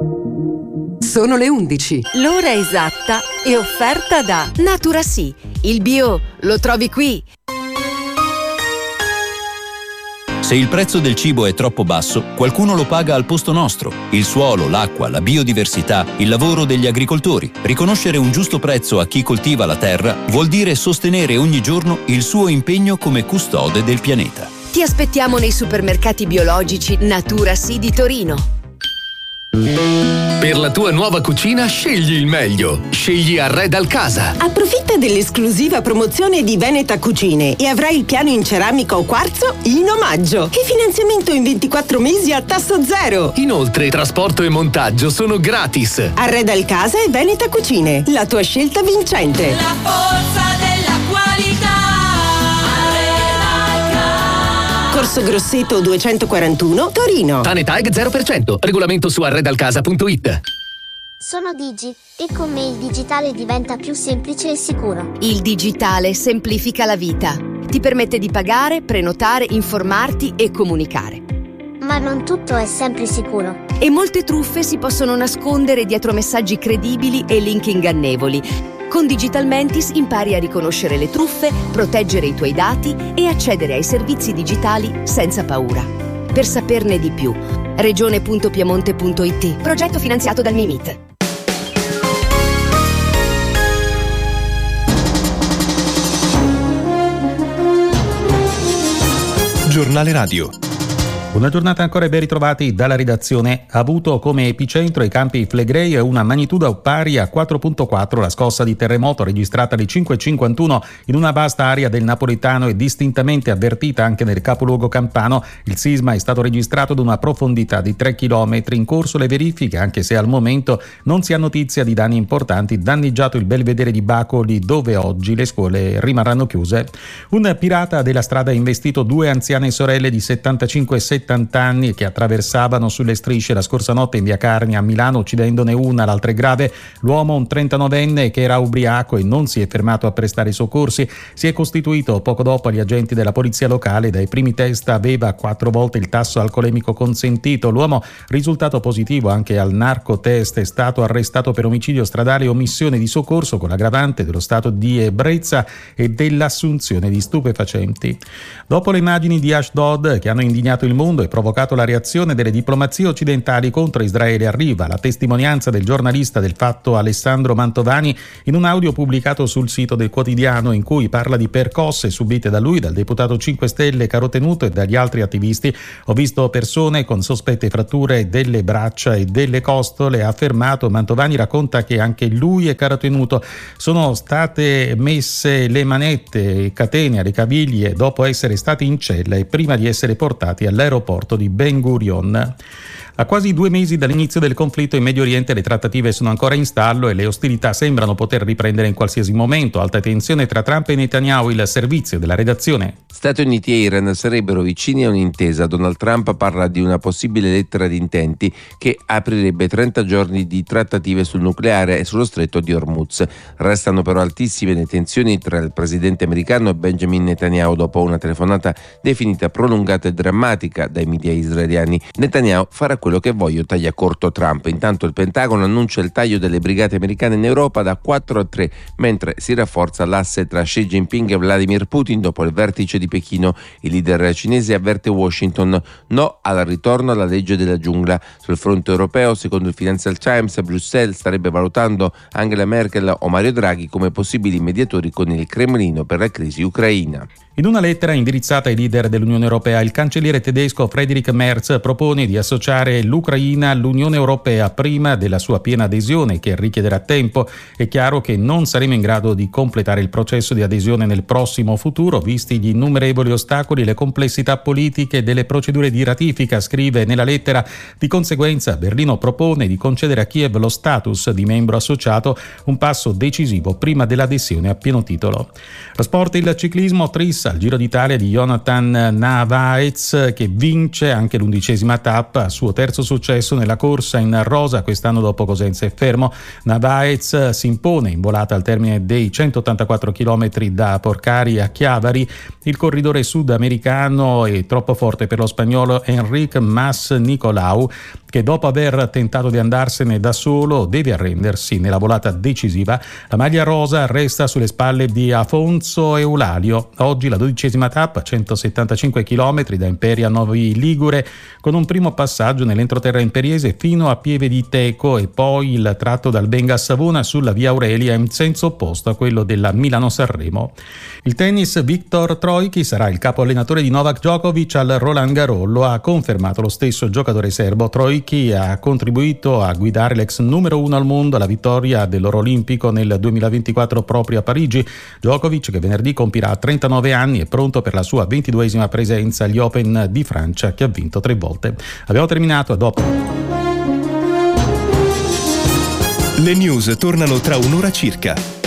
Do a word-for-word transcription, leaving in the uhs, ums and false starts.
Sono le undici. L'ora esatta è offerta da Naturasì. Il bio lo trovi qui. Se il prezzo del cibo è troppo basso, qualcuno lo paga al posto nostro. Il suolo, l'acqua, la biodiversità, il lavoro degli agricoltori. Riconoscere un giusto prezzo a chi coltiva la terra vuol dire sostenere ogni giorno il suo impegno come custode del pianeta. Ti aspettiamo nei supermercati biologici Naturasì di Torino. Per la tua nuova cucina scegli il meglio. Scegli Arredal Casa. Approfitta dell'esclusiva promozione di Veneta Cucine e avrai il piano in ceramica o quarzo in omaggio e finanziamento in ventiquattro mesi a tasso zero. Inoltre trasporto e montaggio sono gratis. Arredal Casa e Veneta Cucine, la tua scelta vincente. La forza della qualità. Corso Grosseto duecentoquarantuno, Torino. Tanetag zero per cento. Regolamento su arredalcasa punto it. Sono Digi e con me il digitale diventa più semplice e sicuro. Il digitale semplifica la vita. Ti permette di pagare, prenotare, informarti e comunicare. Ma non tutto è sempre sicuro. E molte truffe si possono nascondere dietro messaggi credibili e link ingannevoli. Con Digital Mentis impari a riconoscere le truffe, proteggere i tuoi dati e accedere ai servizi digitali senza paura. Per saperne di più, regione punto piemonte punto it. Progetto finanziato dal Mimit. Giornale Radio. Una giornata ancora e ben ritrovati dalla redazione. Ha avuto come epicentro i campi Flegrei e una magnitudo pari a quattro virgola quattro la scossa di terremoto registrata alle cinque e cinquantuno in una vasta area del napoletano e distintamente avvertita anche nel capoluogo campano. Il sisma è stato registrato ad una profondità di tre chilometri. In corso le verifiche, anche se al momento non si ha notizia di danni importanti. Danneggiato il belvedere di Bacoli, dove oggi le scuole rimarranno chiuse. Un pirata della strada ha investito due anziane sorelle di settantacinque e settanta anni che attraversavano sulle strisce la scorsa notte in via Carnia a Milano, uccidendone una, l'altra è grave. L'uomo, un trentanovenne che era ubriaco e non si è fermato a prestare soccorsi, si è costituito poco dopo agli agenti della polizia locale. Dai primi test aveva quattro volte il tasso alcolemico consentito. L'uomo, risultato positivo anche al narcotest, è stato arrestato per omicidio stradale e omissione di soccorso con l'aggravante dello stato di ebbrezza e dell'assunzione di stupefacenti. Dopo le immagini di Ashdod che hanno indignato il mondo e provocato la reazione delle diplomazie occidentali contro Israele, arriva la testimonianza del giornalista del Fatto Alessandro Mantovani in un audio pubblicato sul sito del quotidiano, in cui parla di percosse subite da lui, dal deputato cinque Stelle Carotenuto e dagli altri attivisti. Ho visto persone con sospette fratture delle braccia e delle costole, ha affermato. Mantovani racconta che anche lui e Carotenuto sono state messe le manette e catene alle caviglie dopo essere stati in cella e prima di essere portati all'aeroporto di Ben Gurion. A quasi due mesi dall'inizio del conflitto in Medio Oriente le trattative sono ancora in stallo e le ostilità sembrano poter riprendere in qualsiasi momento. Alta tensione tra Trump e Netanyahu, il servizio della redazione. Stati Uniti e Iran sarebbero vicini a un'intesa. Donald Trump parla di una possibile lettera di intenti che aprirebbe trenta giorni di trattative sul nucleare e sullo stretto di Hormuz. Restano però altissime le tensioni tra il presidente americano e Benjamin Netanyahu dopo una telefonata definita prolungata e drammatica dai media israeliani. Netanyahu farà quello che voglio, taglia corto Trump. Intanto il Pentagono annuncia il taglio delle brigate americane in Europa da quattro a tre, mentre si rafforza l'asse tra Xi Jinping e Vladimir Putin dopo il vertice di Pechino. Il leader cinese avverte Washington: no al ritorno alla legge della giungla. Sul fronte europeo, secondo il Financial Times, Bruxelles starebbe valutando Angela Merkel o Mario Draghi come possibili mediatori con il Cremlino per la crisi ucraina. In una lettera indirizzata ai leader dell'Unione Europea, il cancelliere tedesco Friedrich Merz propone di associare l'Ucraina all'Unione Europea prima della sua piena adesione, che richiederà tempo. È chiaro che non saremo in grado di completare il processo di adesione nel prossimo futuro, visti gli innumerevoli ostacoli e le complessità politiche delle procedure di ratifica, scrive nella lettera. Di conseguenza, Berlino propone di concedere a Kiev lo status di membro associato, un passo decisivo prima dell'adesione a pieno titolo. Lo sport, il ciclismo, tris al Giro d'Italia di Jonathan Narvaez, che vince anche l'undicesima tappa, al suo terzo successo nella corsa in rosa quest'anno dopo Cosenza e Fermo. Narvaez si impone in volata al termine dei centottantaquattro chilometri da Porcari a Chiavari. Il corridore sudamericano è troppo forte per lo spagnolo Enric Mas Nicolau. che dopo aver tentato di andarsene da solo deve arrendersi nella volata decisiva. La maglia rosa resta sulle spalle di Afonso Eulalio. Oggi la dodicesima tappa, centosettantacinque chilometri da Imperia a Novi Ligure, con un primo passaggio nell'entroterra imperiese fino a Pieve di Teco e poi il tratto dal Benga a Savona sulla via Aurelia in senso opposto a quello della Milano-Sanremo. Il tennis, Viktor Troicki sarà il capo allenatore di Novak Djokovic al Roland Garros, lo ha confermato lo stesso giocatore serbo. Troicki ha contribuito a guidare l'ex numero uno al mondo alla vittoria dell'oro olimpico nel duemilaventiquattro proprio a Parigi. Djokovic, che venerdì compirà trentanove anni, è pronto per la sua ventiduesima presenza agli Open di Francia, che ha vinto tre volte. Abbiamo terminato, a dopo. Le news tornano tra un'ora circa.